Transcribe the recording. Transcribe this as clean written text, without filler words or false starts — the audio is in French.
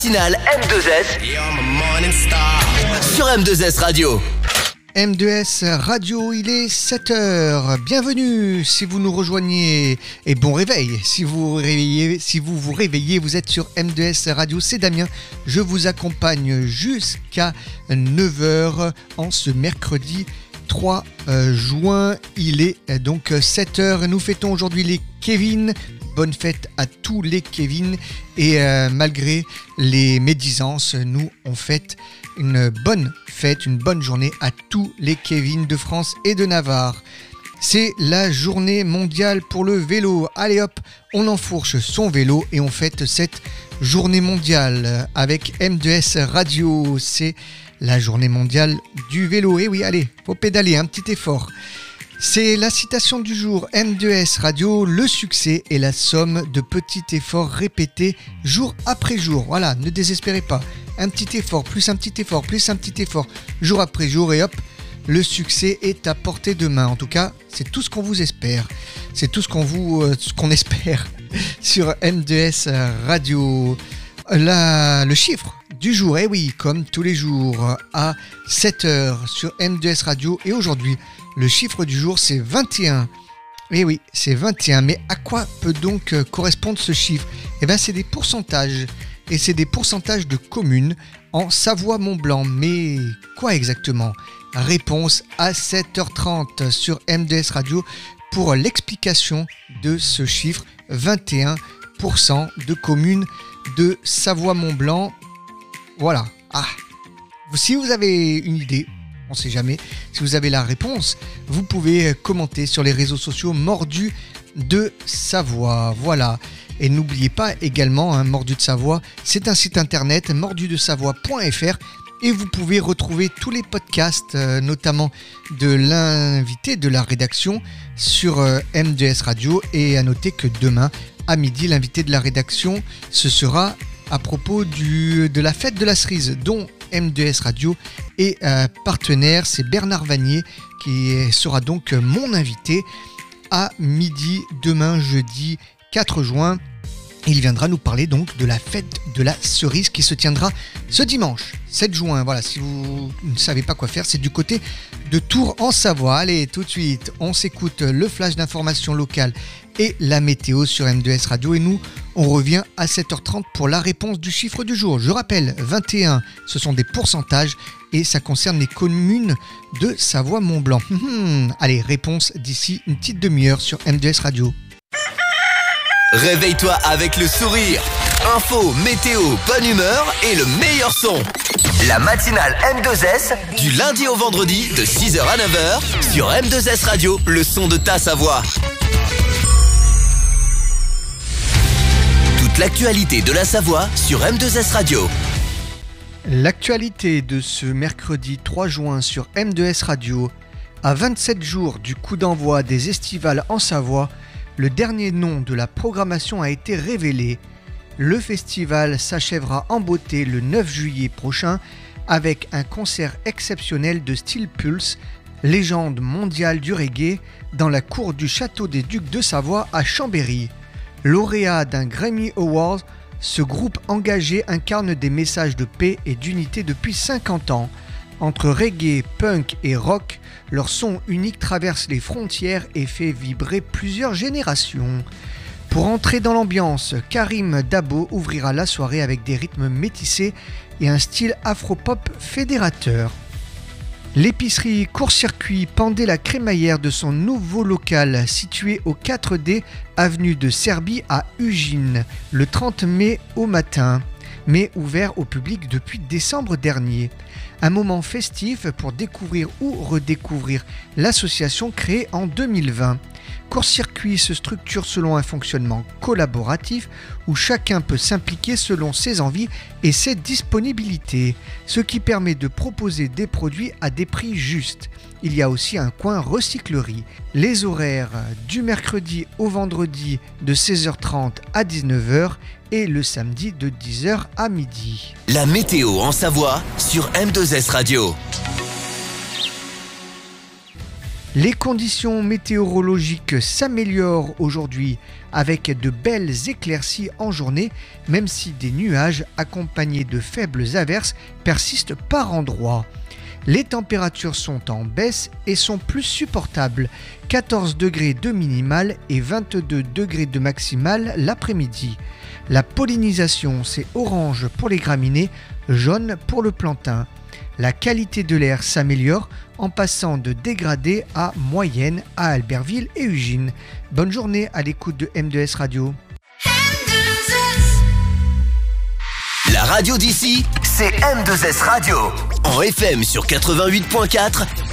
Matinale M2S sur M2S Radio. M2S Radio, il est 7h. Bienvenue si vous nous rejoignez et bon réveil. Si vous vous réveillez, vous êtes sur M2S Radio. C'est Damien. Je vous accompagne jusqu'à 9h en ce mercredi 3 juin. Il est donc 7h. Nous fêtons aujourd'hui les Kevin. Bonne fête à tous les Kevin. Et malgré les médisances, nous on fête une bonne fête, une bonne journée à tous les Kevin de France et de Navarre. C'est la journée mondiale pour le vélo. Allez hop, on enfourche son vélo et on fête cette journée mondiale avec M2S Radio. C'est la journée mondiale du vélo. Et oui, allez, faut pédaler, un petit effort. C'est la citation du jour. M2S Radio, le succès est la somme de petits efforts répétés jour après jour. Voilà, ne désespérez pas. Un petit effort, plus un petit effort, plus un petit effort, jour après jour et hop, le succès est à portée de main. En tout cas, c'est tout ce qu'on vous espère. C'est tout ce qu'on espère sur M2S Radio. Le chiffre du jour, eh oui, comme tous les jours, à 7h sur M2S Radio. Et aujourd'hui, le chiffre du jour, c'est 21. Eh oui, c'est 21. Mais à quoi peut donc correspondre ce chiffre ? Eh bien, c'est des pourcentages. Et c'est des pourcentages de communes en Savoie-Mont-Blanc. Mais quoi exactement ? Réponse à 7h30 sur M2S Radio pour l'explication de ce chiffre. 21% de communes de Savoie-Mont-Blanc. Voilà. Ah. Si vous avez une idée, on ne sait jamais, si vous avez la réponse, vous pouvez commenter sur les réseaux sociaux Mordu de Savoie. Voilà. Et n'oubliez pas également, Mordu de Savoie, c'est un site internet mordudesavoie.fr et vous pouvez retrouver tous les podcasts, notamment de l'invité de la rédaction sur M2S Radio. Et à noter que demain, à midi, l'invité de la rédaction, ce sera à propos de la fête de la cerise, dont M2S Radio est partenaire. C'est Bernard Vanier qui sera donc mon invité à midi demain, jeudi 4 juin. Il viendra nous parler donc de la fête de la cerise qui se tiendra ce dimanche 7 juin. Voilà, si vous ne savez pas quoi faire, c'est du côté de Tours en Savoie. Allez, tout de suite, on s'écoute le flash d'information locale et la météo sur M2S Radio. Et nous, on revient à 7h30 pour la réponse du chiffre du jour. Je rappelle, 21, ce sont des pourcentages et ça concerne les communes de Savoie-Mont-Blanc. Allez, réponse d'ici une petite demi-heure sur M2S Radio. Réveille-toi avec le sourire. Info, météo, bonne humeur et le meilleur son. La matinale M2S du lundi au vendredi de 6h à 9h sur M2S Radio, le son de ta Savoie. Toute l'actualité de la Savoie sur M2S Radio. L'actualité de ce mercredi 3 juin sur M2S Radio. À 27 jours du coup d'envoi des estivales en Savoie, le dernier nom de la programmation a été révélé. Le festival s'achèvera en beauté le 9 juillet prochain avec un concert exceptionnel de Steel Pulse, légende mondiale du reggae, dans la cour du Château des Ducs de Savoie à Chambéry. Lauréat d'un Grammy Award, ce groupe engagé incarne des messages de paix et d'unité depuis 50 ans. Entre reggae, punk et rock, leur son unique traverse les frontières et fait vibrer plusieurs générations. Pour entrer dans l'ambiance, Karim Dabo ouvrira la soirée avec des rythmes métissés et un style afro-pop fédérateur. L'épicerie Court-Circuit pendait la crémaillère de son nouveau local situé au 4D avenue de Serbie à Ugine le 30 mai au matin, mais ouvert au public depuis décembre dernier. Un moment festif pour découvrir ou redécouvrir l'association créée en 2020. Court-Circuit se structure selon un fonctionnement collaboratif où chacun peut s'impliquer selon ses envies et ses disponibilités, ce qui permet de proposer des produits à des prix justes. Il y a aussi un coin recyclerie. Les horaires du mercredi au vendredi de 16h30 à 19h et le samedi de 10h à midi. La météo en Savoie sur M2S Radio. Les conditions météorologiques s'améliorent aujourd'hui avec de belles éclaircies en journée, même si des nuages accompagnés de faibles averses persistent par endroits. Les températures sont en baisse et sont plus supportables, 14 degrés de minimale et 22 degrés de maximale l'après-midi. La pollinisation, c'est orange pour les graminées, jaune pour le plantain. La qualité de l'air s'améliore en passant de dégradée à moyenne à Albertville et Ugine. Bonne journée à l'écoute de M2S Radio. La radio d'ici, c'est M2S Radio. En FM sur 88.4